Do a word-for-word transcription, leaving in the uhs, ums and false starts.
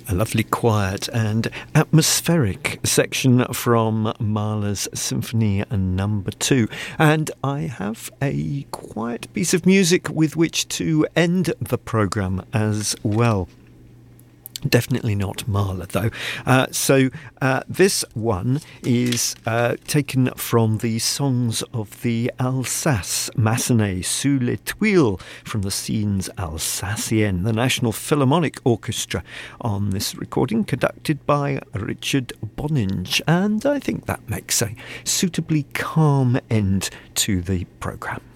A lovely, quiet and atmospheric section from Mahler's Symphony Number Two. And I have a quiet piece of music with which to end the programme as well. Definitely not Mahler, though. Uh, so uh, this one is uh, taken from the Songs of the Alsace, Massenet, Sous les Tuiles, from the Scenes Alsaciennes, the National Philharmonic Orchestra, on this recording, conducted by Richard Boninge. And I think that makes a suitably calm end to the programme.